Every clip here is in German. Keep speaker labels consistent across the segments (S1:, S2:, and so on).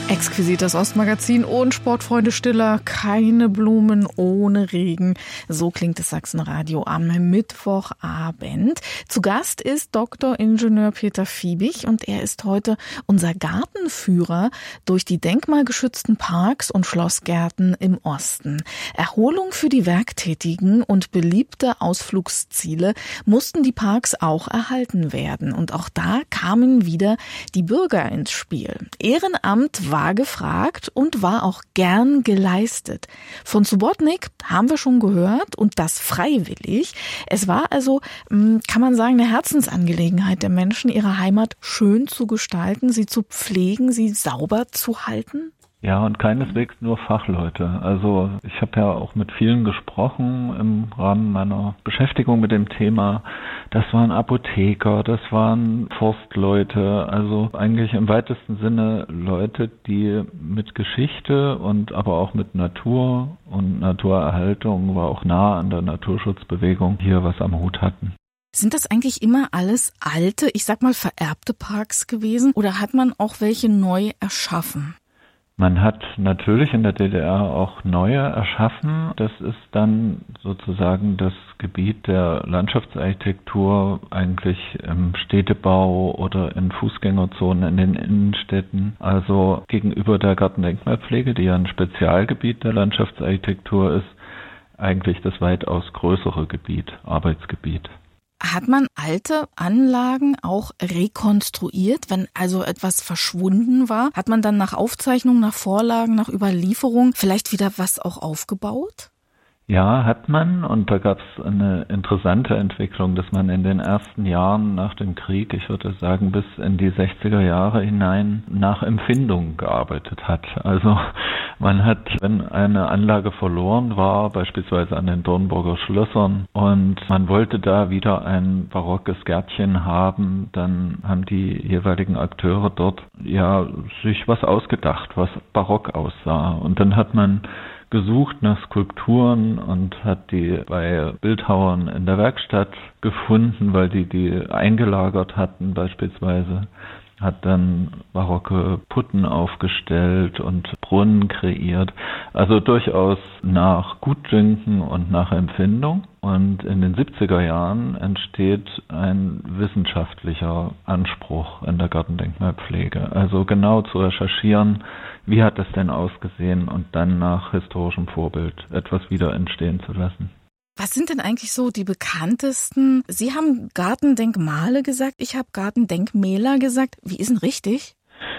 S1: Exquisit, das Ostmagazin und Sportfreunde Stiller, keine Blumen ohne Regen. So klingt es Sachsenradio am Mittwochabend. Zu Gast ist Dr. Ingenieur Peter Fiebig und er ist heute unser Gartenführer durch die denkmalgeschützten Parks und Schlossgärten im Osten. Erholung für die Werktätigen und beliebte Ausflugsziele mussten die Parks auch erhalten werden. Und auch da kamen wieder die Bürger ins Spiel. Ehrenamt war gefragt und war auch gern geleistet. Von Subotnik haben wir schon gehört und das freiwillig. Es war also, kann man sagen, eine Herzensangelegenheit der Menschen, ihre Heimat schön zu gestalten, sie zu pflegen, sie sauber zu halten.
S2: Ja, und keineswegs nur Fachleute. Also ich habe ja auch mit vielen gesprochen im Rahmen meiner Beschäftigung mit dem Thema. Das waren Apotheker, das waren Forstleute, also eigentlich im weitesten Sinne Leute, die mit Geschichte und aber auch mit Natur und Naturerhaltung, war auch nah an der Naturschutzbewegung hier was am Hut hatten.
S1: Sind das eigentlich immer alles alte, ich sag mal vererbte Parks gewesen oder hat man auch welche neu erschaffen?
S2: Man hat natürlich in der DDR auch neue erschaffen. Das ist dann sozusagen das Gebiet der Landschaftsarchitektur, eigentlich im Städtebau oder in Fußgängerzonen in den Innenstädten. Also gegenüber der Gartendenkmalpflege, die ja ein Spezialgebiet der Landschaftsarchitektur ist, eigentlich das weitaus größere Gebiet, Arbeitsgebiet.
S1: Hat man alte Anlagen auch rekonstruiert, wenn also etwas verschwunden war? Hat man dann nach Aufzeichnung, nach Vorlagen, nach Überlieferung vielleicht wieder was auch aufgebaut?
S2: Ja, hat man, und da gab es eine interessante Entwicklung, dass man in den ersten Jahren nach dem Krieg, ich würde sagen bis in die 60er Jahre hinein, nach Empfindung gearbeitet hat. Also man hat, wenn eine Anlage verloren war, beispielsweise an den Dornburger Schlössern, und man wollte da wieder ein barockes Gärtchen haben, dann haben die jeweiligen Akteure dort ja sich was ausgedacht, was barock aussah. Und dann hat man gesucht nach Skulpturen und hat die bei Bildhauern in der Werkstatt gefunden, weil die eingelagert hatten beispielsweise, hat dann barocke Putten aufgestellt und Brunnen kreiert, also durchaus nach Gutdünken und nach Empfindung. Und in den 70er Jahren entsteht ein wissenschaftlicher Anspruch in der Gartendenkmalpflege, also genau zu recherchieren, wie hat das denn ausgesehen und dann nach historischem Vorbild etwas wieder entstehen zu lassen.
S1: Was sind denn eigentlich so die bekanntesten? Sie haben Gartendenkmale gesagt, ich habe Gartendenkmäler gesagt. Wie ist denn richtig?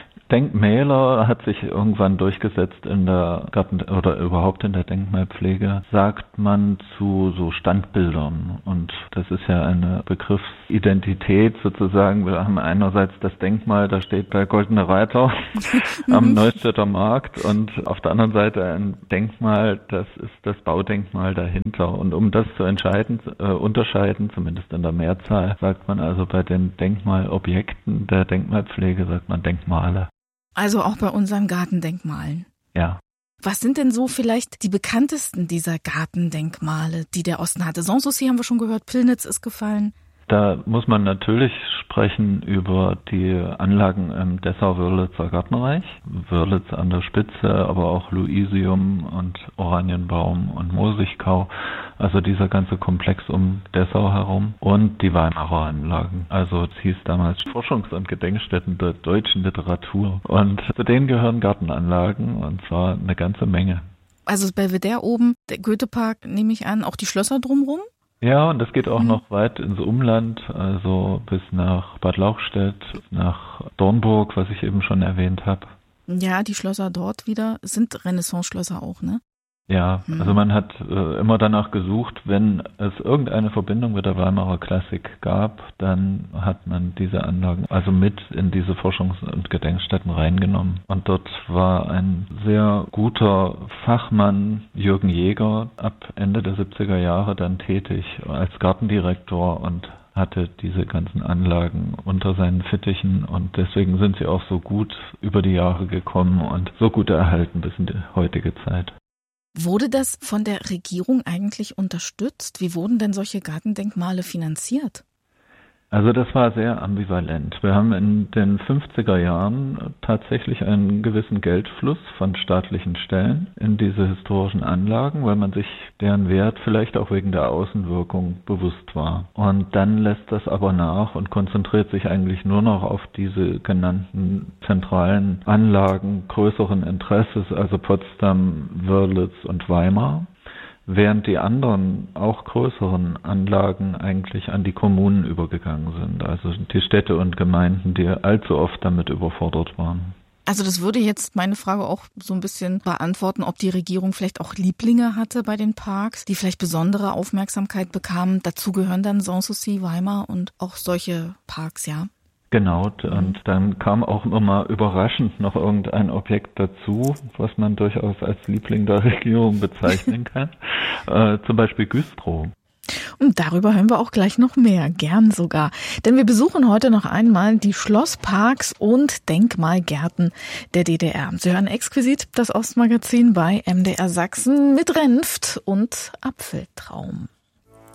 S2: Denkmäler hat sich irgendwann durchgesetzt in der oder überhaupt in der Denkmalpflege, sagt man zu so Standbildern. Und das ist ja eine Begriffsidentität sozusagen. Wir haben einerseits das Denkmal, da steht der Goldene Reiter am Neustädter Markt, und auf der anderen Seite ein Denkmal, das ist das Baudenkmal dahinter. Und um das zu unterscheiden, zumindest in der Mehrzahl, sagt man also bei den Denkmalobjekten der Denkmalpflege, sagt man Denkmale.
S1: Also auch bei unseren Gartendenkmalen.
S2: Ja.
S1: Was sind denn so vielleicht die bekanntesten dieser Gartendenkmale, die der Osten hatte? Sanssouci haben wir schon gehört, Pillnitz ist gefallen.
S2: Da muss man natürlich sprechen über die Anlagen im Dessau-Wörlitzer Gartenreich. Wörlitz an der Spitze, aber auch Luisium und Oranienbaum und Moosichkau. Also dieser ganze Komplex um Dessau herum. Und die Weimarer Anlagen. Also es hieß damals Forschungs- und Gedenkstätten der deutschen Literatur. Und zu denen gehören Gartenanlagen, und zwar eine ganze Menge.
S1: Also Belvedere oben, der Goethepark nehme ich an, auch die Schlösser drumherum?
S2: Ja, und das geht auch noch weit ins Umland, also bis nach Bad Lauchstädt, nach Dornburg, was ich eben schon erwähnt habe.
S1: Ja, die Schlösser dort wieder sind Renaissance-Schlösser auch, ne?
S2: Ja, also man hat immer danach gesucht, wenn es irgendeine Verbindung mit der Weimarer Klassik gab, dann hat man diese Anlagen also mit in diese Forschungs- und Gedenkstätten reingenommen. Und dort war ein sehr guter Fachmann, Jürgen Jäger, ab Ende der 70er Jahre dann tätig als Gartendirektor und hatte diese ganzen Anlagen unter seinen Fittichen, und deswegen sind sie auch so gut über die Jahre gekommen und so gut erhalten bis in die heutige Zeit.
S1: Wurde das von der Regierung eigentlich unterstützt? Wie wurden denn solche Gartendenkmale finanziert?
S2: Also das war sehr ambivalent. Wir haben in den 50er Jahren tatsächlich einen gewissen Geldfluss von staatlichen Stellen in diese historischen Anlagen, weil man sich deren Wert vielleicht auch wegen der Außenwirkung bewusst war. Und dann lässt das aber nach und konzentriert sich eigentlich nur noch auf diese genannten zentralen Anlagen größeren Interesses, also Potsdam, Wörlitz und Weimar. Während die anderen, auch größeren Anlagen eigentlich an die Kommunen übergegangen sind, also die Städte und Gemeinden, die allzu oft damit überfordert waren.
S1: Also das würde jetzt meine Frage auch so ein bisschen beantworten, ob die Regierung vielleicht auch Lieblinge hatte bei den Parks, die vielleicht besondere Aufmerksamkeit bekamen. Dazu gehören dann Sanssouci, Weimar und auch solche Parks, ja.
S2: Genau, und dann kam auch immer überraschend noch irgendein Objekt dazu, was man durchaus als Liebling der Regierung bezeichnen kann, zum Beispiel Güstrow.
S1: Und darüber hören wir auch gleich noch mehr, gern sogar. Denn wir besuchen heute noch einmal die Schlossparks und Denkmalgärten der DDR. Sie hören exquisit das Ostmagazin bei MDR Sachsen mit Renft und Apfeltraum.